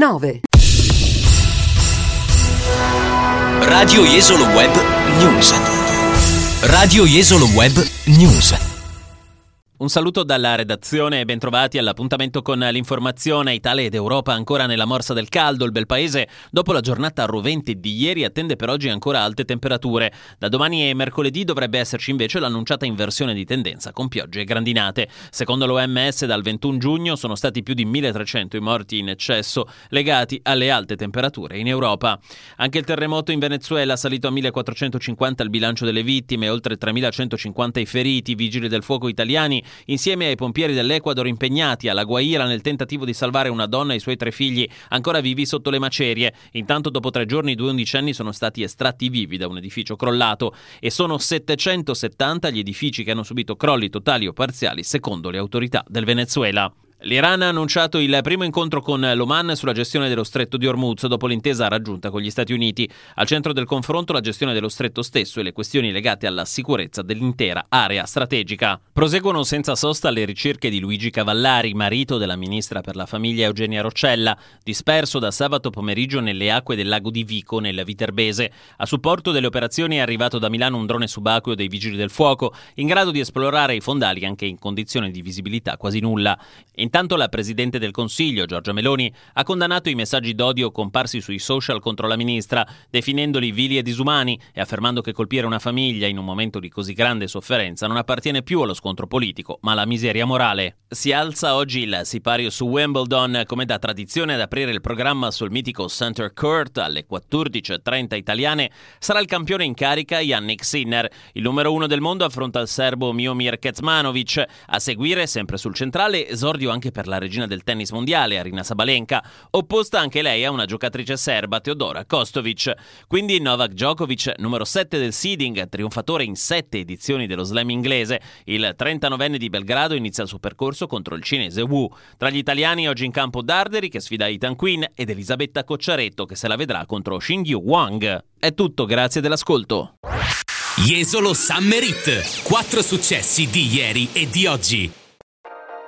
9. Radio Jesolo Web News. Radio Jesolo Web News. Un saluto dalla redazione e bentrovati all'appuntamento con l'informazione. Italia ed Europa ancora nella morsa del caldo. Il bel paese, dopo la giornata rovente di ieri, attende per oggi ancora alte temperature. Da domani e mercoledì dovrebbe esserci invece l'annunciata inversione di tendenza con piogge e grandinate. Secondo l'OMS dal 21 giugno sono stati più di 1.300 i morti in eccesso legati alle alte temperature in Europa. Anche il terremoto in Venezuela, salito a 1.450 il bilancio delle vittime, oltre 3.150 i feriti. I vigili del fuoco italiani insieme ai pompieri dell'Ecuador impegnati alla Guaira nel tentativo di salvare una donna e i suoi 3 figli ancora vivi sotto le macerie. Intanto dopo 3 giorni 2 undicenni sono stati estratti vivi da un edificio crollato e sono 770 gli edifici che hanno subito crolli totali o parziali secondo le autorità del Venezuela. L'Iran ha annunciato il primo incontro con l'Oman sulla gestione dello stretto di Hormuz dopo l'intesa raggiunta con gli Stati Uniti. Al centro del confronto la gestione dello stretto stesso e le questioni legate alla sicurezza dell'intera area strategica. Proseguono senza sosta le ricerche di Luigi Cavallari, marito della ministra per la famiglia Eugenia Roccella, disperso da sabato pomeriggio nelle acque del lago di Vico, nel Viterbese. A supporto delle operazioni è arrivato da Milano un drone subacqueo dei Vigili del Fuoco, in grado di esplorare i fondali anche in condizioni di visibilità quasi nulla. Intanto la Presidente del Consiglio, Giorgia Meloni, ha condannato i messaggi d'odio comparsi sui social contro la ministra, definendoli vili e disumani e affermando che colpire una famiglia in un momento di così grande sofferenza non appartiene più allo scontro politico, ma alla miseria morale. Si alza oggi il sipario su Wimbledon, come da tradizione ad aprire il programma sul mitico Center Court alle 14.30 italiane sarà il campione in carica Jannik Sinner. Il numero 1 del mondo affronta il serbo Miomir Kecmanovic. A seguire, sempre sul centrale, esordio anche per la regina del tennis mondiale, Aryna Sabalenka, opposta anche lei a una giocatrice serba, Teodora Kostovic. Quindi Novak Djokovic, numero 7 del seeding, trionfatore in 7 edizioni dello slam inglese. Il 39enne di Belgrado inizia il suo percorso contro il cinese Wu. Tra gli italiani oggi in campo Darderi, che sfida Ethan Quinn, ed Elisabetta Cocciaretto, che se la vedrà contro Xingyu Wang. È tutto, grazie dell'ascolto. Jesolo Summer Hit. 4 successi di ieri e di oggi.